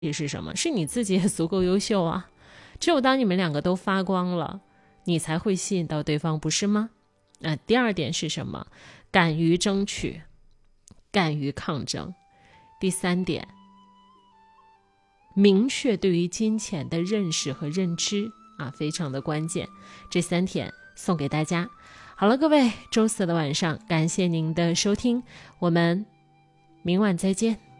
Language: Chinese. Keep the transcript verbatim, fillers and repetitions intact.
是什么？是你自己也足够优秀啊。只有当你们两个都发光了，你才会吸引到对方，不是吗？那第二点是什么？敢于争取，敢于抗争。第三点，明确对于金钱的认识和认知啊，非常的关键。这三点送给大家。好了，各位，周四的晚上，感谢您的收听，我们明晚再见。